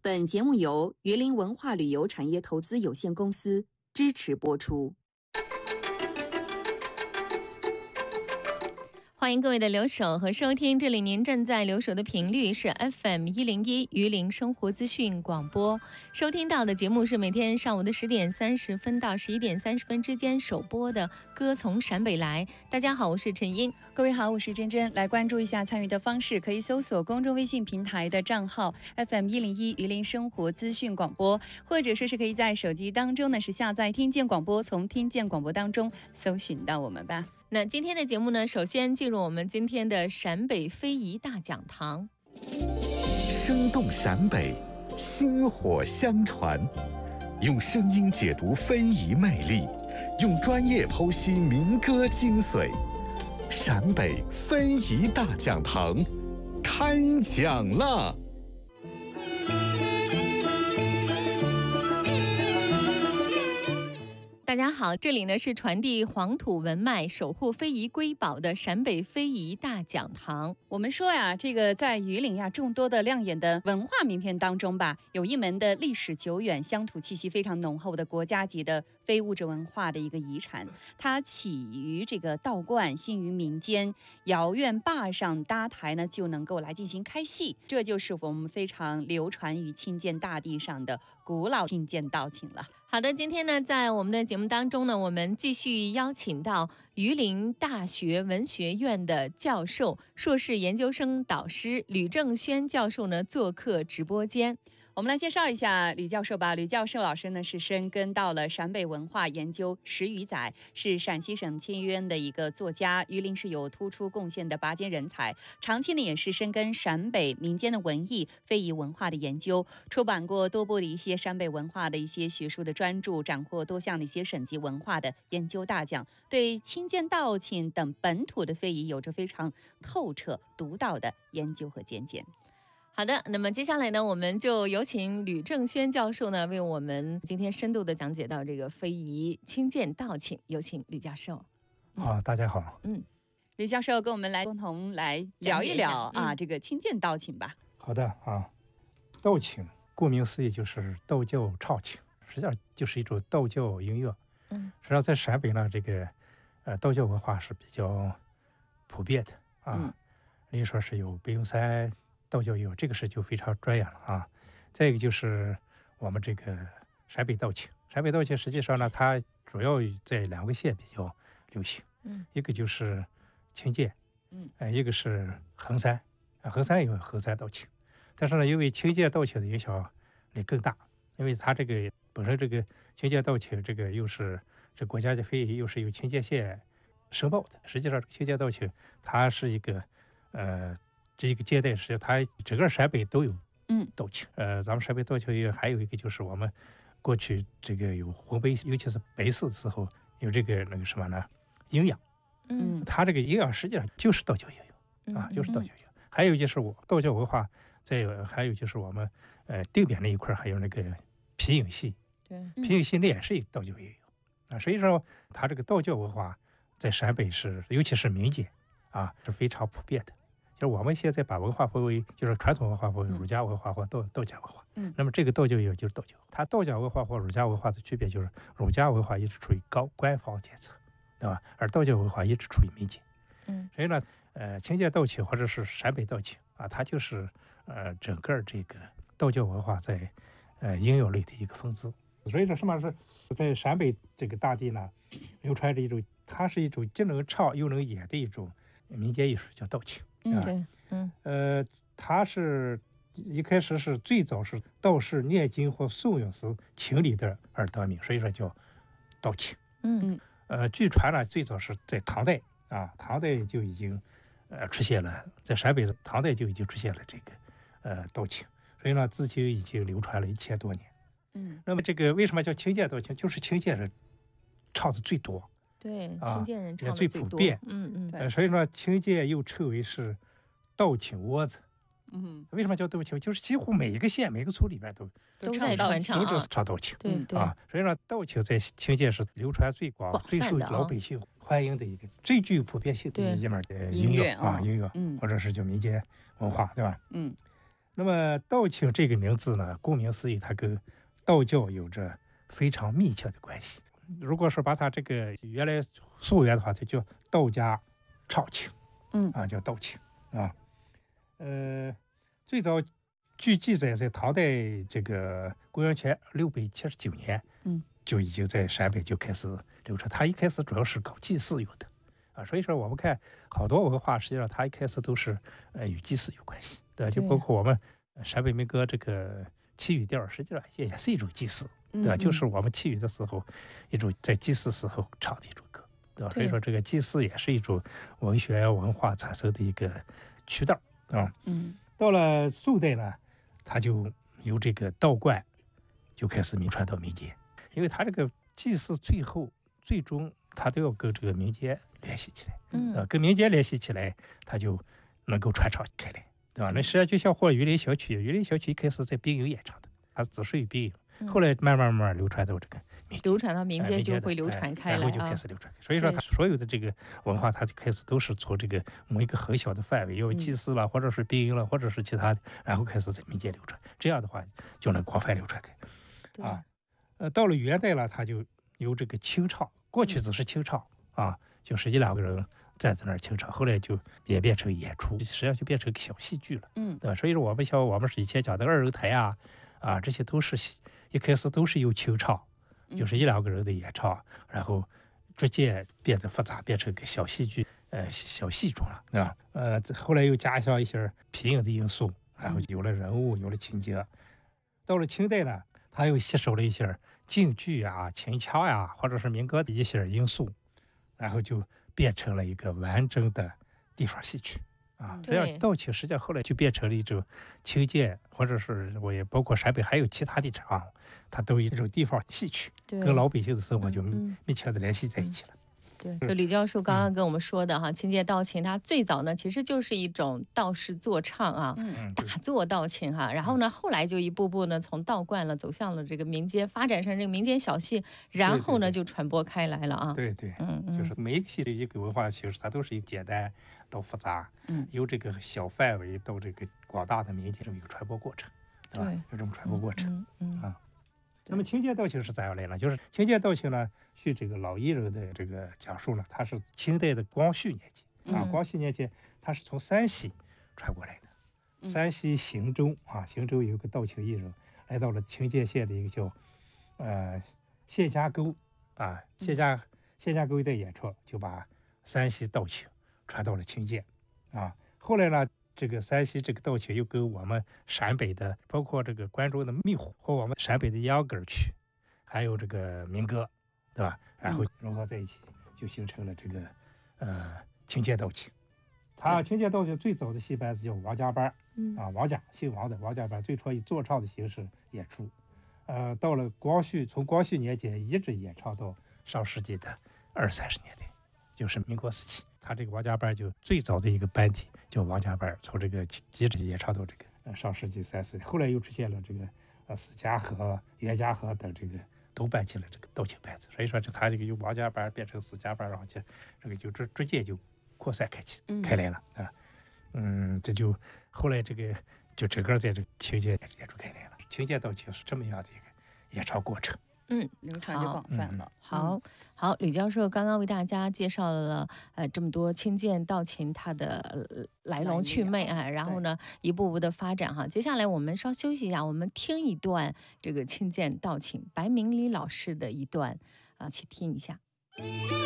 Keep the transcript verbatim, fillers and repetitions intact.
本节目由榆林文化旅游产业投资有限公司支持播出。 欢迎各位的留守和收听，这里您正在留守的频率是 F M 一零一榆林生活资讯广播，收听到的节目是每天上午的十点三十分到十一点三十分之间首播的《歌从陕北来》。大家好，我是陈英。 各位好，我是珍珍。来关注一下参与的方式，可以搜索公众微信平台的账号 F M 一零一榆林生活资讯广播，或者说是可以在手机当中呢是下载听见广播，从听见广播当中搜寻到我们吧。 那今天的节目呢，首先进入我们今天的陕北非遗大讲堂。 生动陕北，薪火相传，用声音解读非遗魅力，用专业剖析民歌精髓。陕北非遗大讲堂开讲了。 大家好，这里呢是传递黄土文脉、守护非遗瑰宝的陕北非遗大讲堂。 我们说呀，这个在榆林呀众多的亮眼的文化名片当中吧，有一门的历史久远、乡土气息非常浓厚的国家级的非物质文化的一个遗产。它起于这个道观，兴于民间，窑院坝上搭台呢就能够来进行开戏，这就是我们非常流传于青涧大地上的古老青涧道情了。 好的，今天呢，在我们的节目当中呢，我们继续邀请到榆林大学文学院的教授、硕士研究生导师吕正轩教授呢做客直播间。 我们来介绍一下吕教授吧。吕教授老师呢是深耕到了陕北文化研究十余载，是陕西省签约的一个作家，榆林是有突出贡献的拔尖人才。长期呢也是深耕陕北民间的文艺非遗文化的研究，出版过多部的一些陕北文化的一些学术的专著，斩获多项的一些省级文化的研究大奖，对青涧道情等本土的非遗有着非常透彻独到的研究和见解。 好的，那么接下来呢，我们就有请吕正轩教授呢，为我们今天深度的讲解到这个非遗青涧道情。有请吕教授。 好、哦，大家好。 嗯，吕教授跟我们来共同来聊一聊一啊、嗯，这个青涧道情吧。 好的啊，道情顾名思义就是道教唱情，实际上就是一种道教音乐。 嗯， 实际上在陕北呢，这个呃道教文化是比较普遍的啊。 嗯， 例如说是有北永山道教有，这个是就非常专业了啊。再一个就是我们这个陕北道情，陕北道情实际上呢，它主要在两个县比较流行， 嗯， 一个就是青涧， 嗯， 呃，一个是衡山，啊，衡山有衡山道情，但是呢，因为青涧道情的影响力更大，因为它这个本身这个青涧道情这个又是这国家的非遗，又是由青涧县申报的，实际上青涧道情它是一个呃。这一个阶段是它整个陕北都有嗯道情，呃，咱们陕北道情还有一个就是我们过去这个有红白，尤其是白事的时候有这个那个什么呢，营养， 嗯， 它这个营养实际上就是道教营养啊，就是道教营养。还有就是我道教文化，再有还有就是我们呃定边那一块还有那个皮影戏， 对， 皮影戏那也是一道教营养啊，所以说它这个道教文化在陕北是尤其是民间啊是非常普遍的。就是我们现在把文化分为，就是传统文化分为儒家文化或道道家文化。 嗯， 那么这个道教也就是道教，它道家文化或儒家文化的区别就是，儒家文化一直处于高官方阶层，对吧？而道教文化一直处于民间。 嗯， 所以呢，呃，青涧道情或者是陕北道情啊，它就是呃整个这个道教文化在呃音乐类的一个分支。所以说，什么是在陕北这个大地呢，流传着一种，它是一种既能唱又能演的一种民间艺术，叫道情。 嗯，对，嗯， 呃，它是一开始是最早是道士念经或诵咏时情理的而得名，所以说叫道情。 嗯， 呃，据传呢，最早是在唐代啊，唐代就已经呃出现了，在陕北唐代就已经出现了这个呃道情，所以呢，至今已经流传了一千多年。 嗯， 那么这个为什么叫青涧道情？就是青涧人唱的最多。 对，青涧人唱的最多， 普遍， 嗯嗯， 呃，所以说青涧又称为是道情窝子， 嗯， 为什么叫道情？就是几乎每一个县、每个村里边都都在传唱， 都是唱道情， 对对啊，所以说道情在青涧是流传最广、最受老百姓欢迎的一个最具有普遍性的一面的音乐啊，音乐， 嗯， 或者是叫民间文化，对吧？ 嗯， 那么道庆这个名字呢，顾名思义，它跟道教有着非常密切的关系。如果说把它这个原来溯源的话，它叫道家唱庆， 嗯啊，叫道庆啊。呃，最早据记载，在唐代这个公元前六百七十九年， 嗯， 就已经在陕北就开始流传。它一开始主要是搞祭祀用的啊，所以说我们看好多文化，实际上它一开始都是呃与祭祀有关系，对吧？就包括我们陕北民歌这个祈雨调，实际上也也是一种祭祀，对吧？ 嗯就是我们祈雨的时候，一种在祭祀时候唱的一种歌，对吧？所以说这个祭祀也是一种文学文化产生的一个渠道啊。 嗯， 到了宋代呢，它就由这个道观就开始流传到民间，因为它这个祭祀最后最终它都要跟这个民间联系起来， 嗯呃，跟民间联系起来，它就能够传唱开来，对吧？那实际上就像或榆林小曲，榆林小曲一开始在兵营演唱的，它只属于兵营， 嗯后来慢慢慢慢流传到这个民间流。传到民间就哎民间的会流传哎开来啊然后就开。始流传开。所以说，它所有的这个文化，它就开始都是从这个某一个很小的范围，有祭祀了，或者是兵营了，或者是其他的，然后开始在民间流传。这样的话，就能广泛流传开。 对啊，呃，到了元代了，它就由这个清唱，过去只是清唱啊，就是一两个人站在那儿清唱，后来就演变成演出，实际上就变成个小戏剧了， 嗯对吧？所以说，我们像我们是以前讲的二人台啊，啊，这些都是一开始都是由清唱，就是一两个人的演唱，然后逐渐变得复杂，变成个小戏剧，呃，小戏种了，对吧？呃，这后来又加上一些皮影的因素，然后有了人物，有了情节。到了清代呢，他又吸收了一些京剧啊、秦腔呀、或者是民歌的一些因素，然后就变成了一个完整的地方戏曲啊。这对样道庆实际上后来就变成了一种清涧，或者是我也包括陕北还有其他地方，它都有一种地方戏曲， 对跟老百姓的生活就密嗯密切的联系在一起了。 对，就吕教授刚刚跟我们说的哈，清涧道庆，它最早呢其实就是一种道士作唱啊， 嗯， 打坐道庆哈，然后呢后来就一步步呢从道观了走向了这个民间，发展成这个民间小戏，然后呢对对就传播开来了啊。 对对， 嗯嗯， 就是每一个系列一个文化形式，它都是由简单到复杂， 嗯， 由这个小范围到这个广大的民间这么一个传播过程，对吧？ 对有这种传播过程。 嗯嗯啊那么清涧道庆是咋样来呢？就是清涧道庆呢，据这个老艺人的这个讲述呢，它是清代的光绪年间啊， 嗯光绪年间它是从山西传过来的。 嗯山西忻州啊，忻州有一个道庆艺人来到了清涧县的一个叫呃谢家沟啊，谢家谢家沟一带演出，就把山西道庆传到了清涧啊。后来呢，这个山西这个道庆又跟我们陕北的，包括这个关中的密虎和我们陕北的秧歌曲，还有这个民歌，对吧？然后融合在一起，就形成了这个呃清涧道庆。他清涧道庆最早的戏班子叫王家班嗯啊，王家姓王的王家班，最初以坐唱的形式演出，呃，到了光绪，从光绪年间一直演唱到上世纪的二三十年代，就是民国时期。他这个王家班就最早的一个班体叫王家班，从这个一直演唱到这个呃上世纪三十，后来又出现了这个呃史家河、袁家河等这个都办起了这个道庆班子，所以说这他这个由王家班变成史家班，然后就这个就逐逐渐就扩散开启开来了啊，嗯，这就后来这个就整个在这个清涧演出开来了，清涧道庆是这么样的一个演唱过程。 嗯， 流传就广泛了。 好好，吕教授刚刚为大家介绍了呃这么多清涧道庆它的呃来龙去脉啊，然后呢一步步的发展哈。接下来我们稍休息一下，我们听一段这个清涧道庆白明礼老师的一段啊，请听一下。